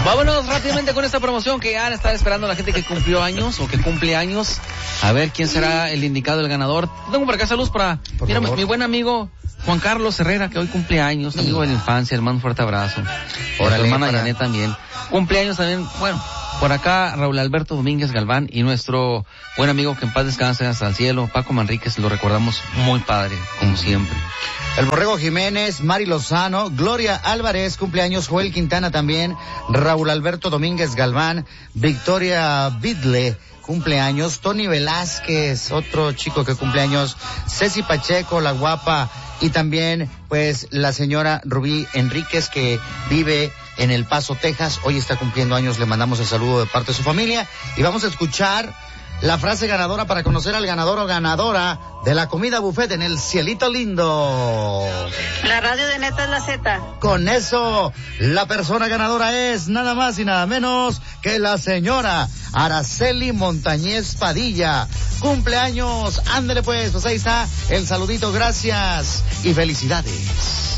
Vámonos rápidamente con esta promoción que ya está esperando la gente que cumplió años o que cumple años. A ver quién será el indicado, el ganador. Tengo por acá saludos para mi buen amigo Juan Carlos Herrera, que hoy cumple años, amigo de la infancia, hermano, un fuerte abrazo. Por tu hermana Janet también. Cumpleaños también, bueno, por acá Raúl Alberto Domínguez Galván y nuestro buen amigo que en paz descanse hasta el cielo, Paco Manríquez, lo recordamos muy padre, como siempre. El Borrego Jiménez, Mari Lozano, Gloria Álvarez, cumpleaños, Joel Quintana también, Raúl Alberto Domínguez Galván, Victoria Bidle, cumpleaños, Tony Velázquez, otro chico que cumpleaños, Ceci Pacheco, la guapa, y también, pues, la señora Rubí Enríquez, que vive en El Paso, Texas, hoy está cumpliendo años, le mandamos el saludo de parte de su familia, y vamos a escuchar la frase ganadora para conocer al ganador o ganadora de la comida buffet en el Cielito Lindo. La radio de Neta es la Z. Con eso, la persona ganadora es nada más y nada menos que la señora Araceli Montañez Padilla. Cumpleaños, ándele pues ahí está el saludito, gracias y felicidades.